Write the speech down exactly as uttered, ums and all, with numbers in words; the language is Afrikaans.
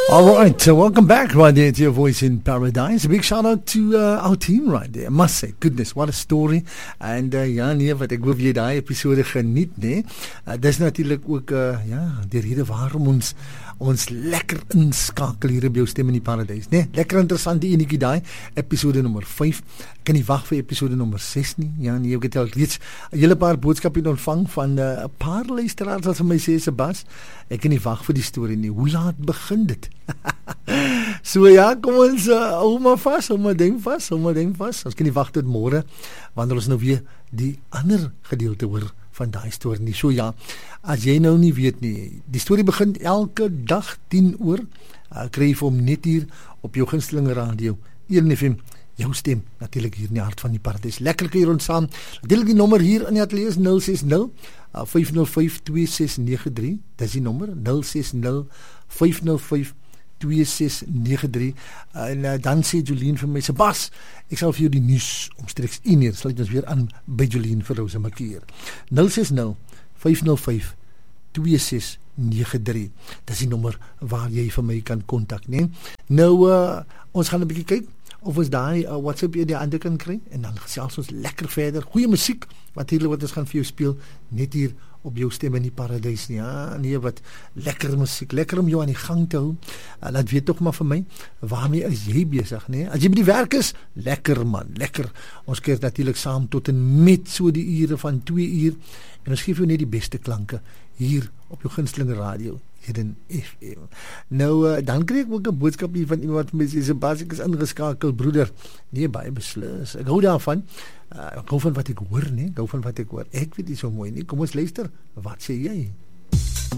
All right, so welcome back right there to Your Voice in Paradise. A big shout out to uh, our team right there. I must say, goodness, what a story. And uh, ja, nee, wat ek hoop jy daai episode geniet, nee. Uh, dis natuurlik ook, uh, ja, die rede waarom ons ons lekker inskakel hier op Jou Stem in die Paradys, nee. Lekker interessante enetjie daai, episode nummer vyf. Ek kan nie wag vir episode nummer ses nie. Ja, nee, ek het al reeds 'n hele paar boodskappe ontvang van 'n uh, paar luisteraars wat vir my sê, Sebas, ek kan nie wag vir die storie nie. Hoe laat begin dit? So ja, kom ons uh, hou maar vas, hou maar ding vas, hou maar ding vas. Ons kan nie wag tot môre wanneer ons nou weer die ander gedeelte hoor van daai storie nie. So ja, as jy nou nie weet nie, die storie begin elke dag tien oor. Uh, kry jy vir hom net hier op jou gunsteling radio, een F M, Jou Stem, natuurlik hier in die hart van die Paradys. Lekker hier ons saam. Deel die nommer hier in die ateljee is nul ses nul, vyf nul vyf, twee ses nege drie. Dis die nommer nul ses nul, vyf nul vyf, twee ses nege drie. En uh, dan sê Jolien vir my, Sebas, ek sal vir jou die nuus omstreeks een uur, sluit ons weer aan by Jolien vir Rosa Makier. nul ses nul, vyf nul vyf, twee ses nege drie. Dis die nommer waar jy vir my kan kontak, nee. Nou, uh, ons gaan 'n bietjie kyk of ons daai uh, WhatsApp jy die ander kan kry, en dan gesels ons lekker verder. Goeie musiek, wat hier wat ons gaan vir jou speel, net hier op Jou Stem in die Paradys nie. Ja, nee, wat lekker musiek, lekker om jou aan die gang te hou. Uh, laat weet toch maar vir my, waarmee is jy besig, nee? As jy by die werk is, lekker man, lekker. Ons keer natuurlik saam tot en met so die ure van twee uur, en ons geef jou net die beste klanke hier op jou gunsteling radio, hier in F M. Nou, uh, dan kry ek ook 'n boodskap hier van iemand wat my sê, Sebas, ek is ingeskakel, broeder. Nee, baie beslis. Ek hou daarvan. Uh, ek hou van wat ek hoor, nee. Ek hou van wat ek hoor. Ek weet nie so mooi nie. Kom ons luister. Wat sê jy?